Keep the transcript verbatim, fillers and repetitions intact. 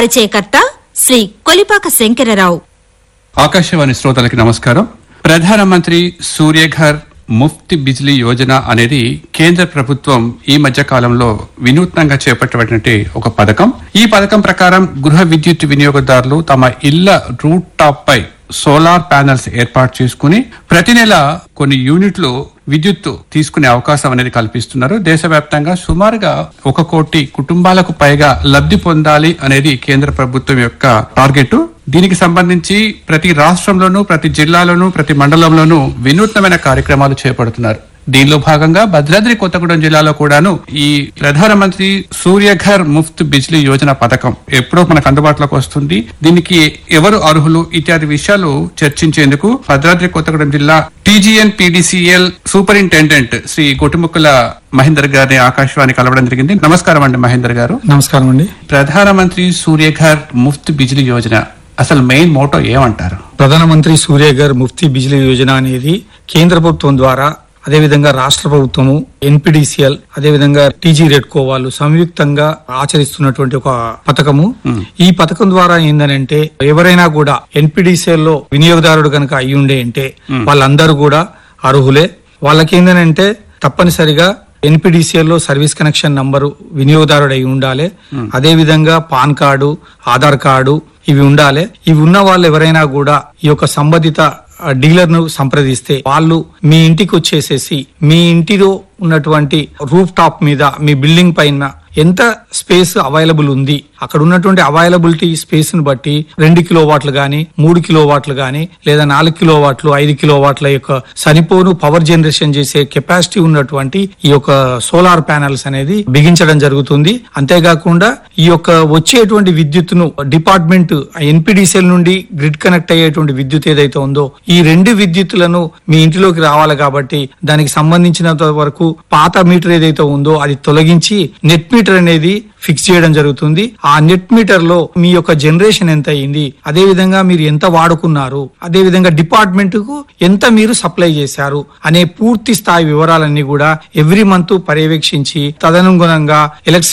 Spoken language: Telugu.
పరిచయకర్త శ్రీ కొలిపాక శంకరరావు. ఆకాశవాణి శ్రోతలకి నమస్కారం. ప్రధానమంత్రి సూర్యఘర్ ముఫ్త్ బిజ్లీ యోజన అనేది కేంద్ర ప్రభుత్వం ఈ మధ్య కాలంలో వినూత్నంగా చేపట్టినటువంటి ఒక పథకం. ఈ పథకం ప్రకారం గృహ విద్యుత్ వినియోగదారులు తమ ఇళ్ల రూట్ టాప్ పై సోలార్ ప్యానెల్స్ ఏర్పాటు చేసుకుని ప్రతి నెల కొన్ని యూనిట్లు విద్యుత్ తీసుకునే అవకాశం అనేది కల్పిస్తున్నారు. దేశవ్యాప్తంగా సుమారుగా ఒక కోటి కుటుంబాలకు పైగా లబ్ధి పొందాలి అనేది కేంద్ర ప్రభుత్వం యొక్క టార్గెట్. దీనికి సంబంధించి ప్రతి రాష్ట్రంలోనూ, ప్రతి జిల్లాలోనూ, ప్రతి మండలంలోనూ వినూత్నమైన కార్యక్రమాలు చేపడుతున్నారు. దీనిలో భాగంగా భద్రాద్రి కొత్తగూడెం జిల్లాలో కూడాను ఈ ప్రధానమంత్రి సూర్యఘర్ ముఫ్త్ బిజ్లీ యోజన పథకం ఎప్పుడో మనకు అందుబాటులోకి వస్తుంది. దీనికి ఎవరు అర్హులు ఇత్యాది విషయాలు చర్చించేందుకు భద్రాద్రి కొత్తగూడెం జిల్లా TGN PDCL superintendent Shri గొటిముక్కల Mahender గారిని ఆకాశవాణి కలవడం జరిగింది. నమస్కారం అండి మహేందర్ గారు. నమస్కారం అండి. ప్రధానమంత్రి సూర్యఘర్ ముఫ్త్ బిజ్లీ యోజన అసలు మెయిన్ మోటో ఏమంటారు? ప్రధానమంత్రి సూర్యఘర్ ముఫ్తీ బిజ్లీ యోజన అనేది కేంద్ర ప్రభుత్వం ద్వారా, అదేవిధంగా రాష్ట్ర ప్రభుత్వము, ఎన్పిడిసిఎల్, అదేవిధంగా టీజీ రెడ్కో వాళ్ళు సంయుక్తంగా ఆచరిస్తున్నటువంటి ఒక పథకము. ఈ పథకం ద్వారా ఏందనంటే ఎవరైనా కూడా ఎన్పిడిసిఎల్ లో వినియోగదారుడు కనుక అయి ఉండే అంటే వాళ్ళందరూ కూడా అర్హులే. వాళ్ళకి ఏందనంటే తప్పనిసరిగా ఎన్పిడిసిఎల్ లో సర్వీస్ కనెక్షన్ నంబరు వినియోగదారుడు అయి ఉండాలి. అదే విధంగా పాన్ కార్డు, ఆధార్ కార్డు ఇవి ఉండాలి. ఇవి ఉన్న వాళ్ళు ఎవరైనా కూడా ఈ యొక్క సంబంధిత డీలర్ ను సంప్రదిస్తే వాళ్ళు మీ ఇంటికి వచ్చేసేసి మీ ఇంటిలో ఉన్నటువంటి రూఫ్ టాప్ మీద మీ బిల్డింగ్ పైన ఎంత స్పేస్ అవైలబుల్ ఉంది, అక్కడ ఉన్నటువంటి అవైలబిలిటీ స్పేస్ ను బట్టి రెండు కిలో వాట్లు గాని, మూడు కిలో వాట్లు గాని, లేదా నాలుగు కిలో వాట్లు, ఐదు కిలో వాట్ల యొక్క సరిపోను పవర్ జనరేషన్ చేసే కెపాసిటీ ఉన్నటువంటి ఈ యొక్క సోలార్ ప్యానెల్స్ అనేది బిగించడం జరుగుతుంది. అంతేకాకుండా ఈ యొక్క వచ్చేటువంటి విద్యుత్ ను డిపార్ట్మెంట్ ఎన్పిడిసిఎల్ నుండి గ్రిడ్ కనెక్ట్ అయ్యేటువంటి విద్యుత్ ఏదైతే ఉందో ఈ రెండు విద్యుత్తులను మీ ఇంటిలోకి రావాలి కాబట్టి దానికి సంబంధించినంత వరకు పాత మీటర్ ఏదైతే ఉందో అది తొలగించి నెట్ మీటర్ అనేది ఫిక్స్ చేయడం జరుగుతుంది. ఆ నెట్ మీటర్ లో మీ యొక్క జనరేషన్ ఎంత అయింది, అదే విధంగా మీరు ఎంత వాడుకున్నారు, అదే విధంగా డిపార్ట్మెంట్ కు ఎంత మీరు సప్లై చేశారు అనే పూర్తి స్థాయి వివరాలన్నీ కూడా ఎవ్రీ మంత్ పర్యవేక్షించి తదనుగుణంగా ఎలక్ట్రిసిటీ